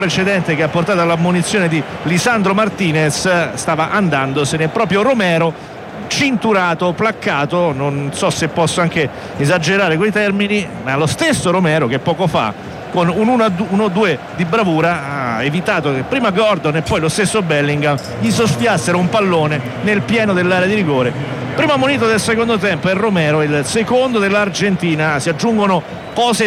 precedente che ha portato all'ammonizione di Lisandro Martinez, stava andandosene proprio Romero, cinturato, placcato, non so se posso anche esagerare quei termini, ma lo stesso Romero che poco fa con un 1-2 di bravura ha evitato che prima Gordon e poi lo stesso Bellingham gli soffiassero un pallone nel pieno dell'area di rigore. Primo ammonito del secondo tempo è Romero, il secondo dell'Argentina. Si aggiungono cose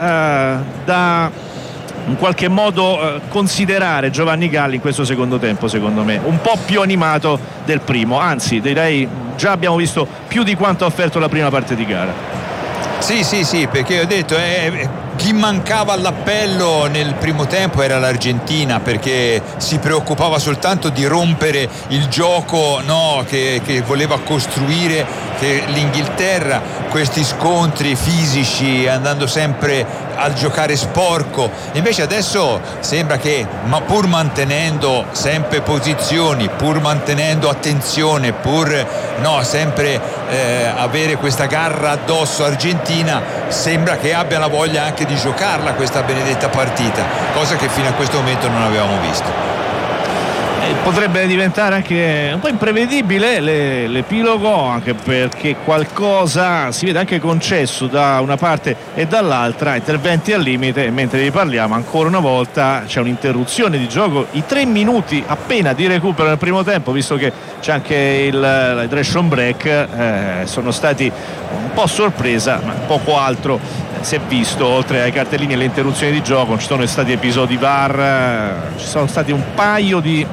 da in qualche modo considerare Giovanni Galli in questo secondo tempo, secondo me un po' più animato del primo, anzi direi già abbiamo visto più di quanto ha offerto la prima parte di gara. Sì, perché ho detto chi mancava all'appello nel primo tempo era l'Argentina, perché si preoccupava soltanto di rompere il gioco, no, che voleva costruire, che l'Inghilterra, questi scontri fisici, andando sempre al giocare sporco. Invece adesso sembra che, ma pur mantenendo sempre posizioni, pur mantenendo attenzione, pur sempre avere questa garra addosso argentina, sembra che abbia la voglia anche di giocarla questa benedetta partita, cosa che fino a questo momento non avevamo visto. Potrebbe diventare anche un po' imprevedibile l'epilogo, anche perché qualcosa si vede anche concesso da una parte e dall'altra, interventi al limite, mentre vi parliamo ancora una volta c'è un'interruzione di gioco, i 3 minuti appena di recupero nel primo tempo, visto che c'è anche il hydration break, sono stati un po' sorpresa, ma poco altro si è visto. Oltre ai cartellini e le interruzioni di gioco non ci sono stati episodi VAR, ci sono stati un paio di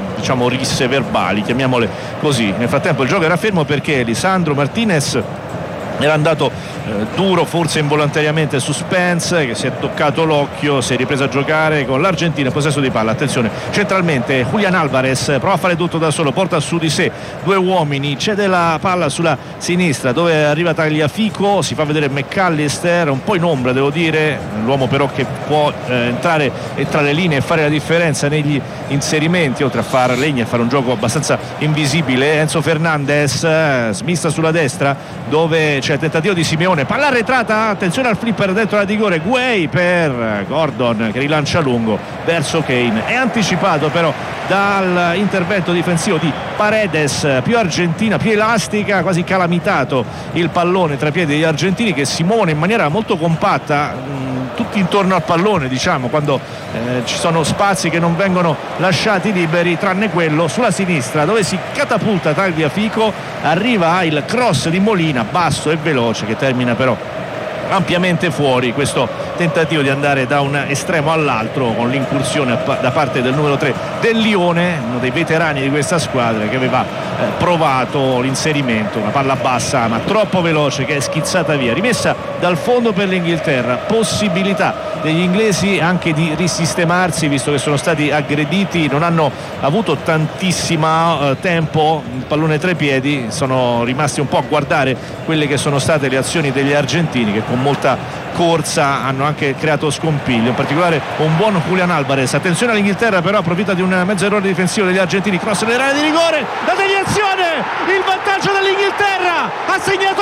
risse verbali, chiamiamole così. Nel frattempo il gioco era fermo perché Lisandro Martinez era andato duro, forse involontariamente, su Spence, che si è toccato l'occhio, si è ripreso a giocare con l'Argentina, possesso di palla. Attenzione, centralmente Julián Álvarez prova a fare tutto da solo, porta su di sé 2 uomini, cede la palla sulla sinistra dove arriva Tagliafico, si fa vedere McAllister, un po' in ombra devo dire, l'uomo però che può entrare tra le linee e fare la differenza negli inserimenti, oltre a fare legna e fare un gioco abbastanza invisibile. Enzo Fernandez smista sulla destra dove c'è il tentativo di Simeone, palla arretrata, attenzione al flipper dentro la rigore, Guay per Gordon che rilancia lungo verso Kane, è anticipato però dall'intervento difensivo di Paredes, più argentina, più elastica, quasi calamitato il pallone tra i piedi degli argentini che si muovono in maniera molto compatta, tutti intorno al pallone, quando ci sono spazi che non vengono lasciati liberi, tranne quello sulla sinistra dove si catapulta Tagliafico, arriva il cross di Molina basso e veloce che termina però ampiamente fuori. Questo tentativo di andare da un estremo all'altro con l'incursione da parte del numero 3 del Lione, uno dei veterani di questa squadra, che aveva provato l'inserimento, una palla bassa ma troppo veloce che è schizzata via, rimessa dal fondo per l'Inghilterra. Possibilità degli inglesi anche di risistemarsi, visto che sono stati aggrediti, non hanno avuto tantissimo tempo, il pallone tra i piedi, sono rimasti un po' a guardare quelle che sono state le azioni degli argentini, che con molta corsa hanno anche creato scompiglio, in particolare un buon Julián Álvarez. Attenzione all'Inghilterra, però approfitta di un mezzo errore difensivo degli argentini, cross nell'area di rigore, la deviazione, il vantaggio dell'Inghilterra, ha segnato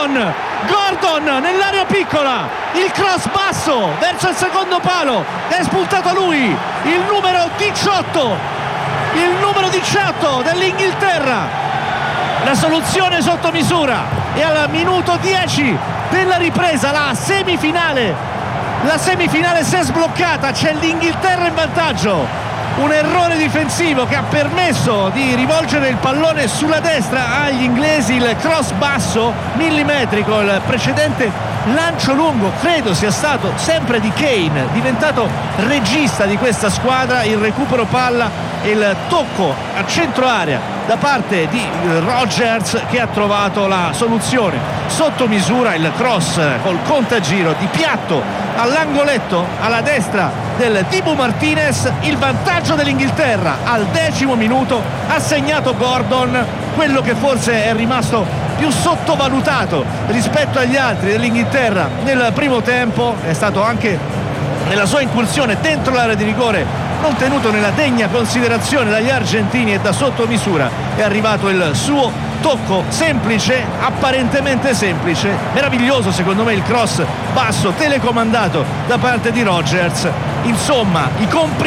Gordon nell'area piccola, il cross basso verso il secondo palo, è spuntato lui, il numero 18 dell'Inghilterra. La soluzione sotto misura, e al minuto 10 della ripresa la semifinale si è sbloccata, c'è l'Inghilterra in vantaggio. Un errore difensivo che ha permesso di rivolgere il pallone sulla destra agli inglesi, il cross basso millimetrico, il precedente lancio lungo credo sia stato sempre di Kane, diventato regista di questa squadra, il recupero palla e il tocco a centro area da parte di Rodgers, che ha trovato la soluzione sotto misura, il cross col contagiro di piatto all'angoletto alla destra del Dibu Martinez, il vantaggio dell'Inghilterra al 10° minuto. Ha segnato Gordon, quello che forse è rimasto più sottovalutato rispetto agli altri dell'Inghilterra nel primo tempo, è stato anche nella sua incursione dentro l'area di rigore non tenuto nella degna considerazione dagli argentini, e da sotto misura è arrivato il suo tocco semplice, apparentemente semplice, meraviglioso secondo me il cross basso telecomandato da parte di Rodgers, insomma i comprimenti